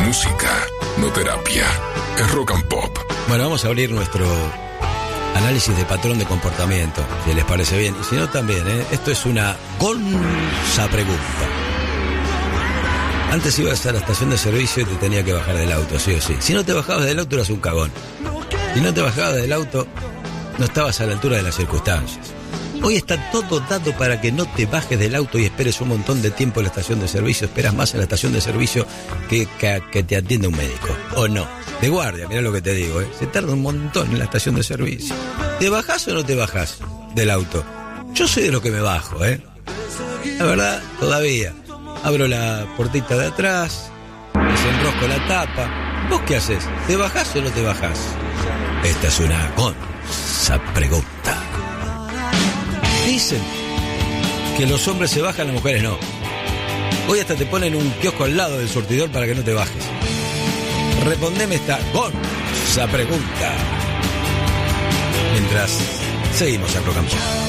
música, no terapia. Es Rock and Pop. Bueno, vamos a abrir nuestro análisis de patrón de comportamiento, si les parece bien. Y si no, también, esto es una gonza pregunta. Antes ibas a la estación de servicio y te tenía que bajar del auto, sí o sí. Si no te bajabas del auto, eras un cagón. Si no te bajabas del auto, no estabas a la altura de las circunstancias. Hoy está todo dado para que no te bajes del auto y esperes un montón de tiempo en la estación de servicio. Esperas más en la estación de servicio que te atienda un médico. ¿O no? De guardia, mirá lo que te digo, Se tarda un montón en la estación de servicio. ¿Te bajás o no te bajás del auto? Yo soy de los que me bajo, La verdad, todavía. Abro la puertita de atrás, desenrosco la tapa. ¿Vos qué haces? ¿Te bajás o no te bajás? Esta es una gonza pregunta. Dicen que los hombres se bajan, las mujeres no. Hoy hasta te ponen un kiosco al lado del surtidor para que no te bajes. Respondeme esta gonza pregunta. Mientras seguimos a Rock and Pop.